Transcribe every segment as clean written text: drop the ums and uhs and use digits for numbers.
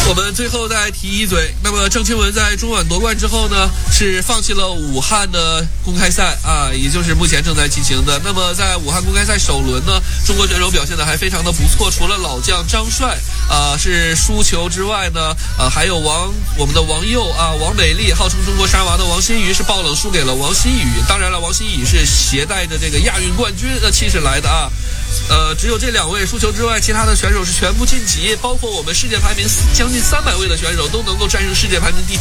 我们最后再提一嘴，那么郑钦文在中晚夺冠之后呢，是放弃了武汉的公开赛啊，也就是目前正在进行的。那么在武汉公开赛首轮呢，中国选手表现的还非常的不错，除了老将张帅是输球之外呢，还有我们的王佑王美丽，号称中国沙娃的王欣瑜是爆冷输给了王欣雨。当然了，王欣雨是携带着这个亚运冠军的气势来的啊。只有这两位输球之外，其他的选手是全部晋级，包括我们世界排名将近300位的选手都能够战胜世界排名第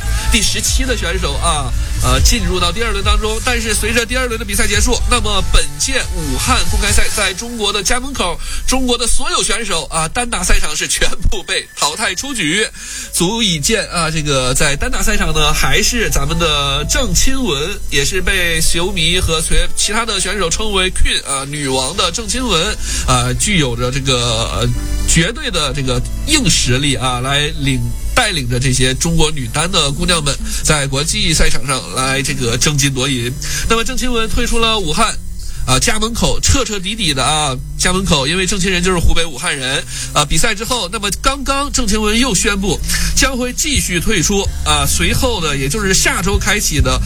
17的选手进入到第二轮当中。但是随着第二轮的比赛结束，那么本届武汉公开赛在中国的家门口，中国的所有选手单打赛场是全部被淘汰出局，足以见这个在单打赛场呢，还是咱们的郑钦文，也是被球迷和其他的选手称为 Queen 女王的郑钦文具有着这个绝对的这个硬实力来带领着这些中国女单的姑娘们在国际赛场上来这个争金夺银。那么郑钦文退出了武汉家门口，彻彻底底的家门口，因为郑钦人就是湖北武汉人比赛之后，那么刚刚郑钦文又宣布将会继续退出随后呢，也就是下周开启的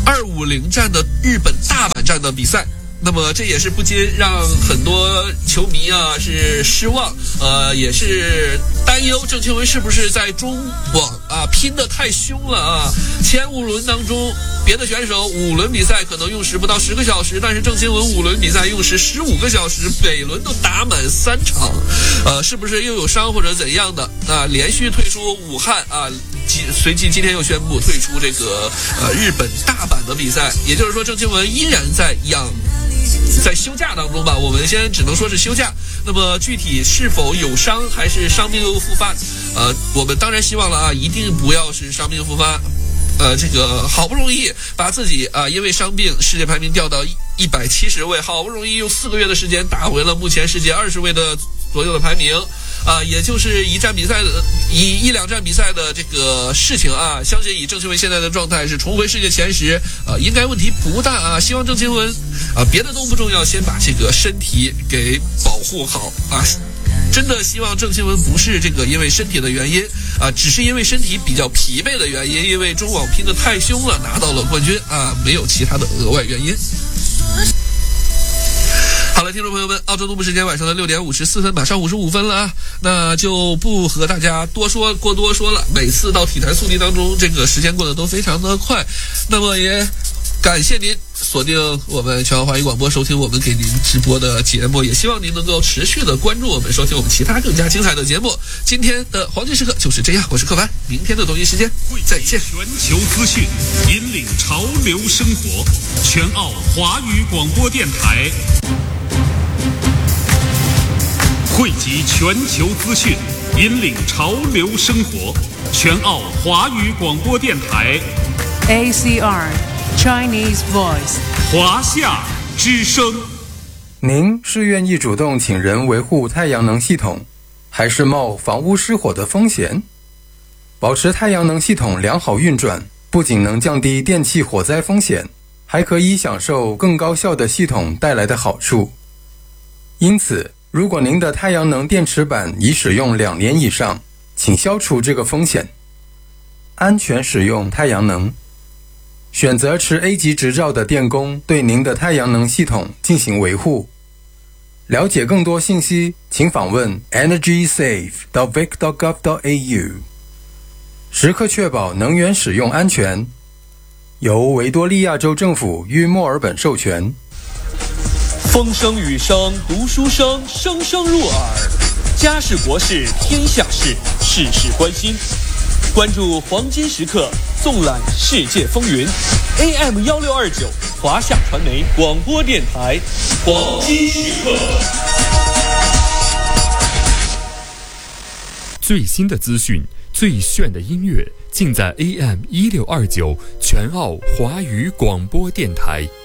250站的日本大阪站的比赛。那么这也是不禁让很多球迷是失望，也是担忧郑钦文是不是在中网拼得太凶了前5轮当中，别的选手5轮比赛可能用时不到10个小时，但是郑钦文5轮比赛用时15个小时，每轮都打满3场，是不是又有伤或者怎样的连续退出武汉随即今天又宣布退出这个日本大阪的比赛，也就是说郑钦文依然在休假当中吧，我们先只能说是休假。那么具体是否有伤还是伤病又复发，我们当然希望了一定不要是伤病复发。这个好不容易把自己因为伤病世界排名掉到170位，好不容易用4个月的时间打回了目前世界20位的左右的排名也就是一两站比赛的这个事情相信以郑钦文现在的状态是重回世界前10应该问题不大希望郑钦文别的都不重要，先把这个身体给保护好真的希望郑钦文不是这个因为身体的原因只是因为身体比较疲惫的原因，因为中网拼得太凶了，拿到了冠军没有其他的额外原因。好了，听众朋友们，澳洲东部时间晚上的6点54分，马上55分了那就不和大家多说了。每次到体坛速递当中，这个时间过得都非常的快。那么也感谢您锁定我们全华语广播，收听我们给您直播的节目，也希望您能够持续的关注我们，收听我们其他更加精彩的节目。今天的黄金时刻就是这样，我是柯凡，明天的同一时间再见。 全球资讯，引领潮流生活，全澳华语广播电台。汇集全球资讯，引领潮流生活，全澳华语广播电台。 ACR Chinese Voice， 华夏之声。 您是愿意主动请人维护太阳能系统，还是冒房屋失火的风险？保持太阳能系统良好运转，不仅能降低电气火灾风险，还可以享受更高效的系统带来的好处。因此，如果您的太阳能电池板已使用2年以上，请消除这个风险。安全使用太阳能，选择持 A 级执照的电工对您的太阳能系统进行维护。了解更多信息，请访问 energysafe.vic.gov.au。 时刻确保能源使用安全。由维多利亚州政府与墨尔本授权。 风声雨声读书声，声声入耳。家事国事天下事，事事关心。关注黄金时刻，纵览世界风云。AM1629华夏传媒广播电台，黄金时刻。 最新的资讯，最炫的音乐，尽在 AM1629全澳华语广播电台。